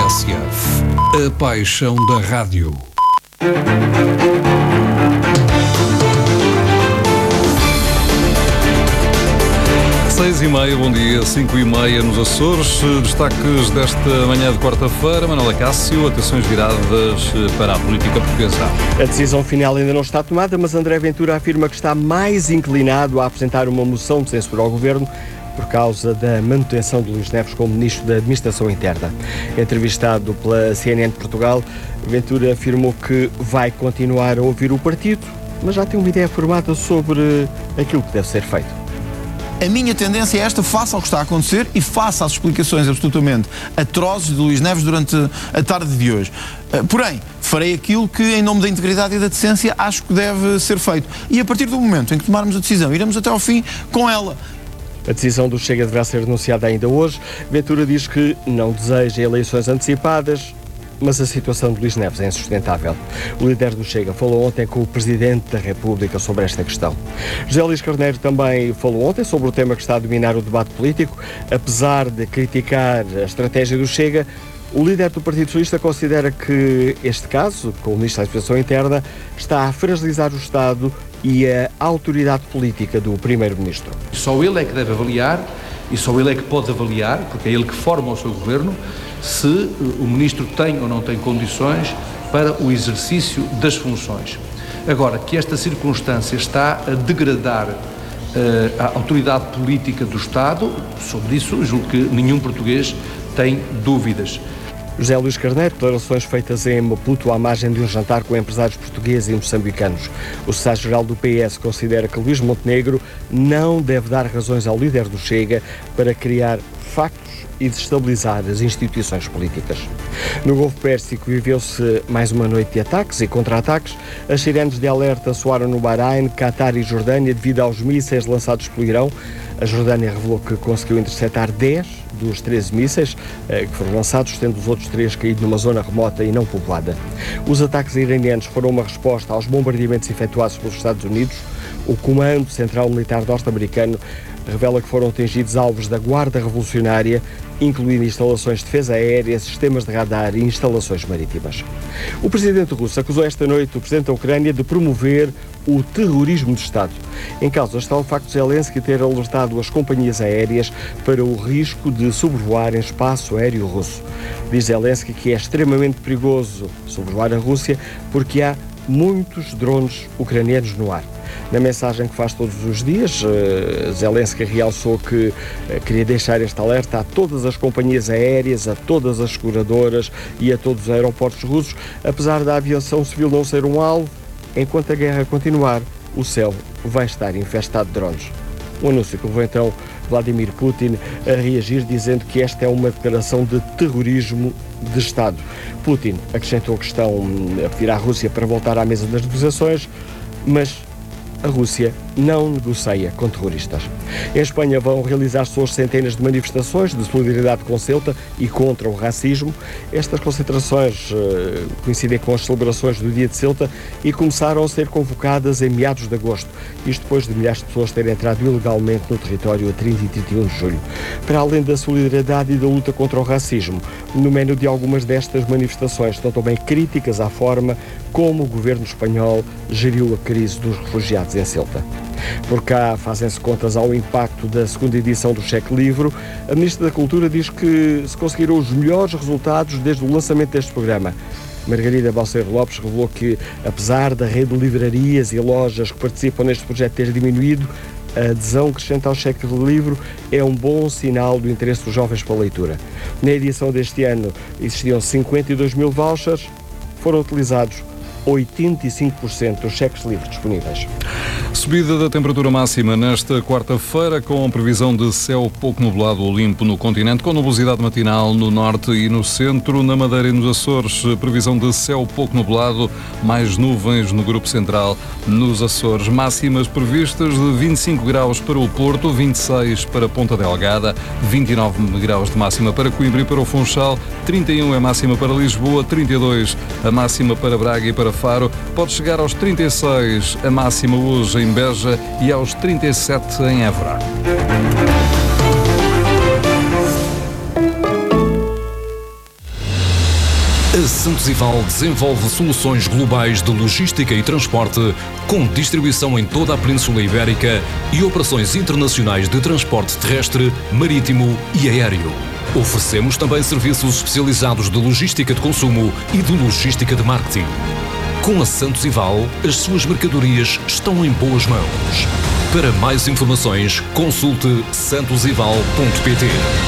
TSF, a paixão da rádio. Seis e meia, bom dia, 5h30 nos Açores. Destaques desta manhã de quarta-feira. Manuela Cássio, atenções viradas para a política portuguesa. A decisão final ainda não está tomada, mas André Ventura afirma que está mais inclinado a apresentar uma moção de censura ao governo por causa da manutenção de Luís Neves como Ministro da Administração Interna. Entrevistado pela CNN de Portugal, Ventura afirmou que vai continuar a ouvir o partido, mas já tem uma ideia formada sobre aquilo que deve ser feito. A minha tendência é esta, face ao que está a acontecer e face às explicações absolutamente atrozes de Luís Neves durante a tarde de hoje. Porém, farei aquilo que, em nome da integridade e da decência, acho que deve ser feito. E a partir do momento em que tomarmos a decisão, iremos até ao fim com ela. A decisão do Chega deverá ser anunciada ainda hoje. Ventura diz que não deseja eleições antecipadas, mas a situação de Luís Neves é insustentável. O líder do Chega falou ontem com o Presidente da República sobre esta questão. José Luís Carneiro também falou ontem sobre o tema que está a dominar o debate político. Apesar de criticar a estratégia do Chega, o líder do Partido Socialista considera que este caso, com o Ministro da Administração Interna, está a fragilizar o Estado e a autoridade política do Primeiro-Ministro. Só ele é que deve avaliar e só ele é que pode avaliar, porque é ele que forma o seu governo, se o Ministro tem ou não tem condições para o exercício das funções. Agora, que esta circunstância está a degradar a autoridade política do Estado, sobre isso julgo que nenhum português tem dúvidas. José Luís Carneiro, declarações feitas em Maputo à margem de um jantar com empresários portugueses e moçambicanos. O secretário-geral do PS considera que Luís Montenegro não deve dar razões ao líder do Chega para criar factos e desestabilizar as instituições políticas. No Golfo Pérsico viveu-se mais uma noite de ataques e contra-ataques. As sirenes de alerta soaram no Bahrein, Catar e Jordânia devido aos mísseis lançados pelo Irão. A Jordânia revelou que conseguiu interceptar 10 dos 13 mísseis que foram lançados, tendo os outros 3 caído numa zona remota e não povoada. Os ataques iranianos foram uma resposta aos bombardeamentos efetuados pelos Estados Unidos. O Comando Central Militar norte-americano revela que foram atingidos alvos da Guarda Revolucionária, incluindo instalações de defesa aérea, sistemas de radar e instalações marítimas. O presidente russo acusou esta noite o presidente da Ucrânia de promover o terrorismo de Estado. Em causa está o facto de Zelensky ter alertado as companhias aéreas para o risco de sobrevoar em espaço aéreo russo. Diz Zelensky que é extremamente perigoso sobrevoar a Rússia porque há muitos drones ucranianos no ar. Na mensagem que faz todos os dias, Zelensky realçou que queria deixar este alerta a todas as companhias aéreas, a todas as seguradoras e a todos os aeroportos russos. Apesar da aviação civil não ser um alvo, enquanto a guerra continuar, o céu vai estar infestado de drones. Um anúncio que levou então Vladimir Putin a reagir, dizendo que esta é uma declaração de terrorismo de Estado. Putin acrescentou que estão a pedir à Rússia para voltar à mesa das negociações, mas a Rússia não negocia com terroristas. Em Espanha vão realizar-se hoje centenas de manifestações de solidariedade com Ceuta e contra o racismo. Estas concentrações coincidem com as celebrações do Dia de Ceuta e começaram a ser convocadas em meados de agosto, isto depois de milhares de pessoas terem entrado ilegalmente no território a 30 e 31 de julho. Para além da solidariedade e da luta contra o racismo, no menu de algumas destas manifestações estão também críticas à forma como o governo espanhol geriu a crise dos refugiados em Ceuta. Por cá fazem-se contas ao impacto da segunda edição do Cheque Livre. A Ministra da Cultura diz que se conseguiram os melhores resultados desde o lançamento deste programa. Margarida Balseiro Lopes revelou que, apesar da rede de livrarias e lojas que participam neste projeto ter diminuído, a adesão crescente ao Cheque Livre é um bom sinal do interesse dos jovens pela leitura. Na edição deste ano existiam 52 mil vouchers, foram utilizados 85% dos cheques livres disponíveis. Subida da temperatura máxima nesta quarta-feira, com previsão de céu pouco nublado ou limpo no continente, com nubosidade matinal no norte e no centro, na Madeira e nos Açores. Previsão de céu pouco nublado, mais nuvens no grupo central nos Açores. Máximas previstas de 25 graus para o Porto, 26 para Ponta Delgada, 29 graus de máxima para Coimbra e para o Funchal, 31 é máxima para Lisboa, 32 a máxima para Braga e para Faro, pode chegar aos 36 a máxima hoje em Beja e aos 37 em Évora. A Santos Ival desenvolve soluções globais de logística e transporte, com distribuição em toda a Península Ibérica e operações internacionais de transporte terrestre, marítimo e aéreo. Oferecemos também serviços especializados de logística de consumo e de logística de marketing. Com a Santos Ival, as suas mercadorias estão em boas mãos. Para mais informações, consulte santosival.pt.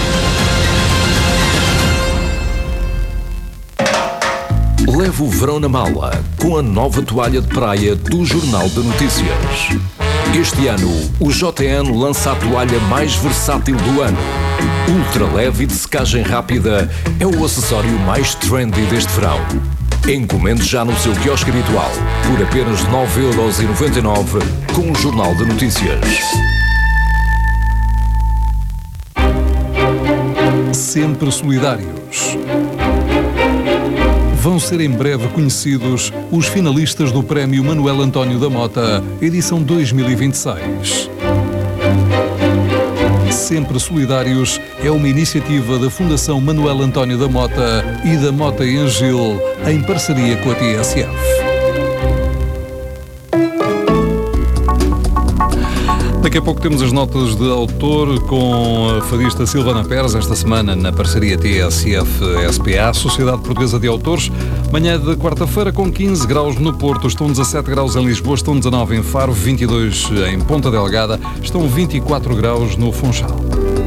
Leve o verão na mala com a nova toalha de praia do Jornal de Notícias. Este ano, o JN lança a toalha mais versátil do ano. Ultra leve e de secagem rápida é o acessório mais trendy deste verão. Encomende já no seu quiosque habitual por apenas 9,99€ com o Jornal de Notícias. Sempre solidários. Vão ser em breve conhecidos os finalistas do Prémio Manuel António da Mota, edição 2026. Sempre Solidários é uma iniciativa da Fundação Manuel António da Mota e da Mota e Angil, em parceria com a TSF. Daqui a pouco temos as notas de autor com a fadista Silvana Pérez, esta semana na parceria TSF-SPA, Sociedade Portuguesa de Autores. Manhã de quarta-feira com 15 graus no Porto, estão 17 graus em Lisboa, estão 19 em Faro, 22 em Ponta Delgada, estão 24 graus no Funchal.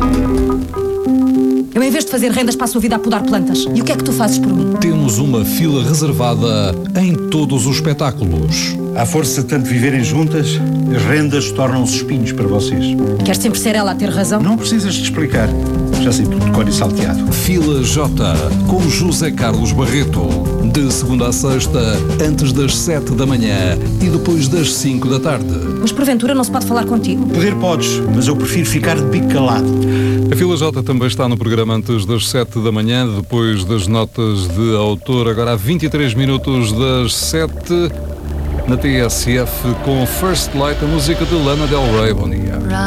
Eu, em vez de fazer rendas, passo a vida a podar plantas. E o que é que tu fazes por mim? Temos uma fila reservada em todos os espetáculos. À força de tanto viverem juntas, as rendas tornam-se espinhos para vocês. Queres sempre ser ela a ter razão? Não precisas de explicar. Já sei tudo de cor e salteado. Fila J, com José Carlos Barreto. De segunda a sexta, antes das 7 da manhã e depois das 5 da tarde. Mas porventura não se pode falar contigo? Poder podes, mas eu prefiro ficar de bico calado. A Fila J também está no programa antes das 7 da manhã, depois das notas de autor. Agora há 23 minutos das 7 na TSF com First Light, a música de Lana Del Rey. Bom dia.